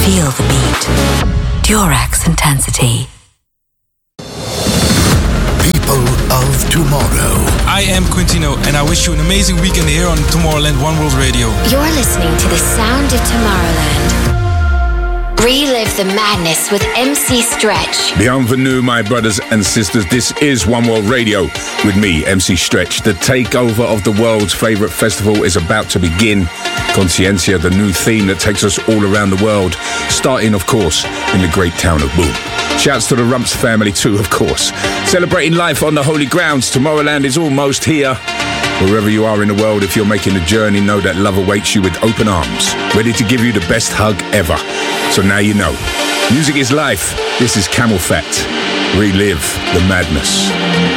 Feel the beat. Durex Intensity. People of tomorrow. I am Quintino, and I wish you an amazing weekend here on Tomorrowland One World Radio. You're listening to the sound of Tomorrowland. Relive the madness with MC Stretch. Bienvenue, my brothers and sisters. This is One World Radio with me, MC Stretch. The takeover of the world's favourite festival is about to begin. Consciencia, the new theme that takes us all around the world, starting, of course, in the great town of Boom. Shouts to the Rumps family too, of course. Celebrating life on the holy grounds. Tomorrowland is almost here. Wherever you are in the world, if you're making the journey, know that love awaits you with open arms, ready to give you the best hug ever. So now you know. Music is life. This is Camel Fat. Relive the madness.